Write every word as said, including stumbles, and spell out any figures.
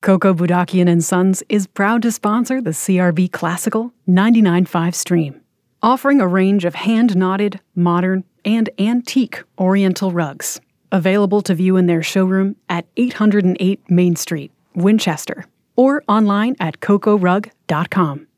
Coco Budakian and Sons is proud to sponsor the C R V Classical ninety-nine point five stream, offering a range of hand-knotted, modern, and antique Oriental rugs, available to view in their showroom at eight oh eight Main Street, Winchester, or online at coco rug dot com.